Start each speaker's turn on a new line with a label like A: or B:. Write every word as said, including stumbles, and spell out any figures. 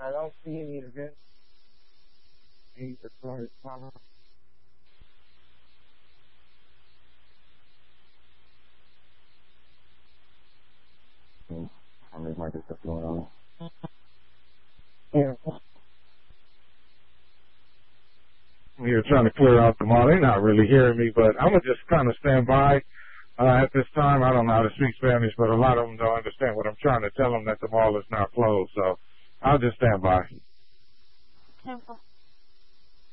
A: I don't see any events. Any surprise pop. How many markets are going on? Yeah. You're trying to clear out the mall. They're not really hearing me, but I'm going to just kind of stand by uh, at this time. I don't know how to speak Spanish, but a lot of them don't understand what I'm trying to tell them, that the mall is now closed. So I'll just stand by.
B: Simple.